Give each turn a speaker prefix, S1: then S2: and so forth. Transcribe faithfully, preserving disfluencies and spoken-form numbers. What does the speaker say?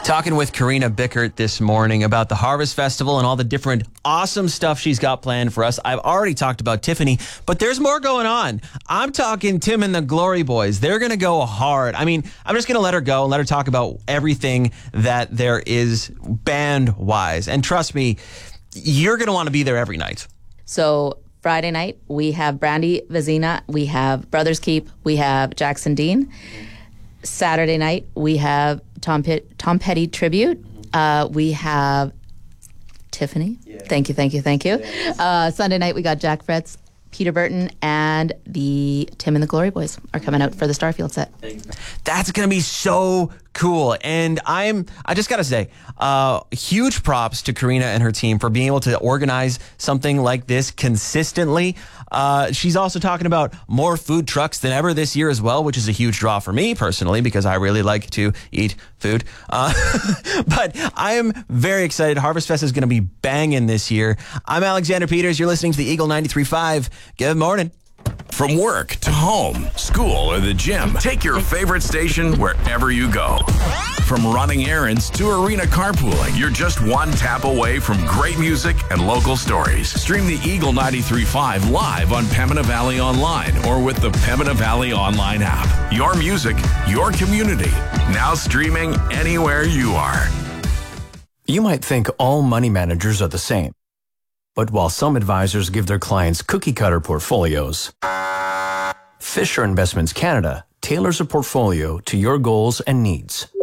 S1: Talking with Karina Bickert this morning about the Harvest Festival and all the different awesome stuff she's got planned for us. I've already talked about Tiffany, but there's more going on. I'm talking Tim and the Glory Boys. They're going to go hard. I mean, I'm just going to let her go and let her talk about everything that there is band-wise. And trust me, you're going to want to be there every night.
S2: So Friday night, we have Brandy Vizina, we have Brothers Keep, we have Jackson Dean. Saturday night, we have Tom, Pitt, Tom Petty Tribute. Uh, we have Tiffany. Yeah. Thank you, thank you, thank you. Yeah. Uh, Sunday night, we got Jack Fretz, Peter Burton, and the Tim and the Glory Boys are coming out for the Starfield set.
S1: That's going to be so cool. And I'm, I just got to say, uh, huge props to Karina and her team for being able to organize something like this consistently. Uh, she's also talking about more food trucks than ever this year as well, which is a huge draw for me personally, because I really like to eat food. Uh, but I am very excited. Harvest Fest is going to be banging this year. I'm Alexander Peters. You're listening to the Eagle ninety-three point five. Good morning.
S3: From work to home, school, or the gym, take your favorite station wherever you go. From running errands to arena carpooling, you're just one tap away from great music and local stories. Stream the Eagle ninety-three point five live on Pembina Valley Online or with the Pembina Valley Online app. Your music, your community. Now streaming anywhere you are.
S4: You might think all money managers are the same. But while some advisors give their clients cookie-cutter portfolios, Fisher Investments Canada tailors a portfolio to your goals and needs.